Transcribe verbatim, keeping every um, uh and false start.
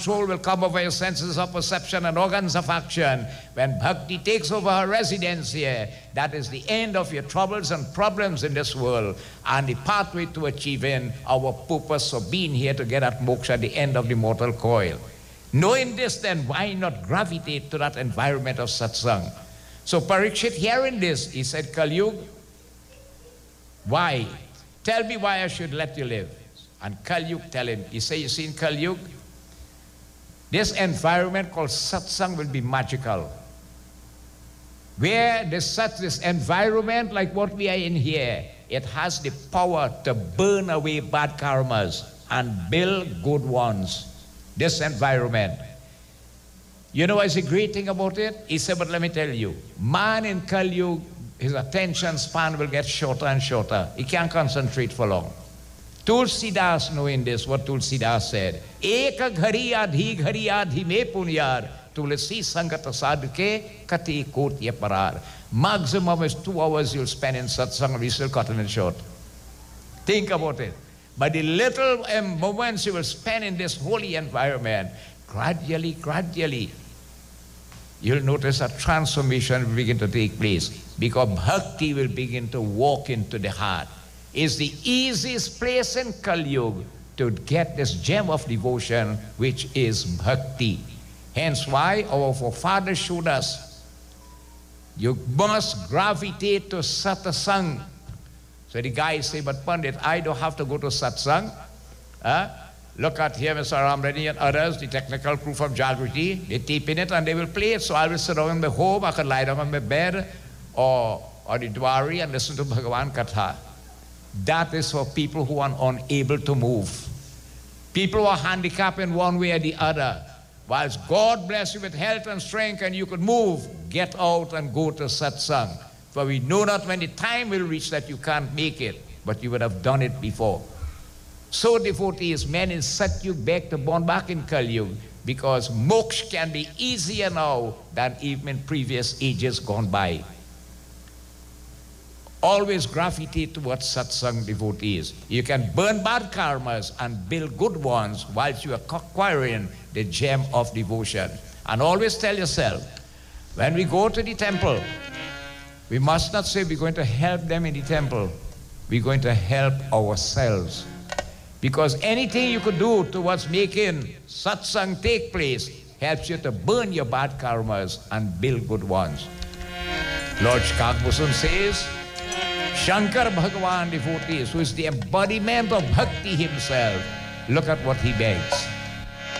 control will come over your senses of perception and organs of action. When bhakti takes over her residence here, that is the end of your troubles and problems in this world, and the pathway to achieving our purpose of being here to get at moksha at the end of the mortal coil. Knowing this, then why not gravitate to that environment of satsang? So Parikshit, hearing this, he said, Kali Yuga, why? Tell me why I should let you live. And Kali Yuga tell him, he said, you see in Kali Yuga, this environment called satsang will be magical. Where there's such this environment like what we are in here, it has the power to burn away bad karmas and build good ones. This environment. You know what's the great thing about it? He said, but let me tell you, man in Kali Yuga, his attention span will get shorter and shorter. He can't concentrate for long. Tulsidas, knowing this, what Tulsidas said, Eka ghari adhi ghari adhi me punyar, tulsi sangata sadke kati kotya parar. Maximum is two hours you'll spend in satsang, we still cutting it short. Think about it. But the little um, moments you will spend in this holy environment, gradually, gradually, you'll notice a transformation will begin to take place, because bhakti will begin to walk into the heart. It's the easiest place in Kali Yuga to get this gem of devotion, which is bhakti. Hence why our forefathers showed us, you must gravitate to satsang. So the guys say, but Pandit, I don't have to go to satsang. Huh? Look at here, Mister Ramreddy and others, the technical crew from Jagriti, they tape in it and they will play it. So I will sit down in my home, I can lie down on my bed or, or the dwari and listen to Bhagavan Katha. That is for people who are unable to move. People who are handicapped in one way or the other. Whilst God bless you with health and strength and you could move, get out and go to satsang. For we know not when the time will reach that you can't make it, but you would have done it before. So devotees, men in Satyug beg to born back in Kali Yuga, because moksha can be easier now than even in previous ages gone by. Always gravitate towards satsang, devotees. You can burn bad karmas and build good ones whilst you are acquiring the gem of devotion. And always tell yourself, when we go to the temple, we must not say we're going to help them in the temple. We're going to help ourselves. Because anything you could do towards making satsang take place helps you to burn your bad karmas and build good ones. Lord Shakbhusan says, Shankar Bhagavan, devotees, who is the embodiment of bhakti himself, look at what he begs.